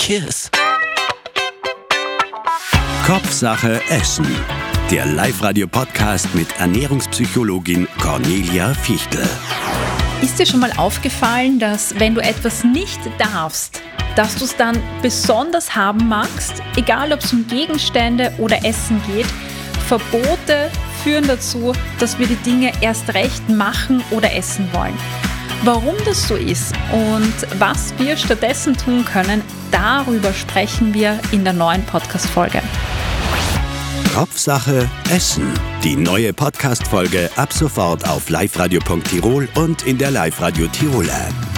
Kiss. Kopfsache Essen. Der Live-Radio-Podcast mit Ernährungspsychologin Cornelia Fichtel. Ist dir schon mal aufgefallen, dass wenn du etwas nicht darfst, dass du es dann besonders haben magst? Egal, ob es um Gegenstände oder Essen geht, Verbote führen dazu, dass wir die Dinge erst recht machen oder essen wollen. Warum das so ist und was wir stattdessen tun können, darüber sprechen wir in der neuen Podcast-Folge. Kopfsache Essen. Die neue Podcast-Folge ab sofort auf liveradio.tirol und in der Live-Radio Tirol App.